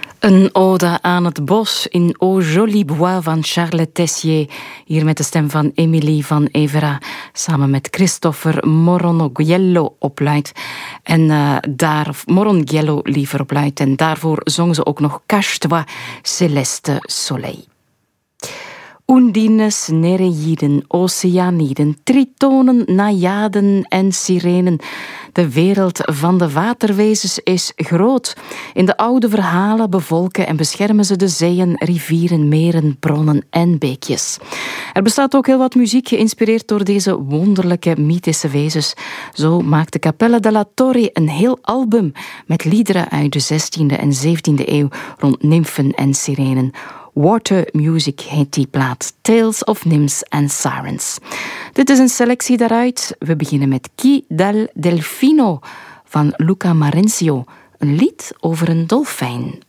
Een ode aan het bos in Au Joli Bois van Charles Tessier. Hier met de stem van Emilie van Evera. Samen met Christopher Moronghiello op luid. Moronghiello liever op luid. En daarvoor zong ze ook nog Cache-toi, Céleste Soleil. Undines, Nereïden, Oceaniden, Tritonen, Najaden en Sirenen. De wereld van de waterwezens is groot. In de oude verhalen bevolken en beschermen ze de zeeën, rivieren, meren, bronnen en beekjes. Er bestaat ook heel wat muziek geïnspireerd door deze wonderlijke mythische wezens. Zo maakte Cappella della Torre een heel album met liederen uit de 16e en 17e eeuw rond nymfen en sirenen. Water Music heet die plaat. Tales of Nymphs and Sirens. Dit is een selectie daaruit. We beginnen met Chi dal Delfino van Luca Marenzio. Een lied over een dolfijn.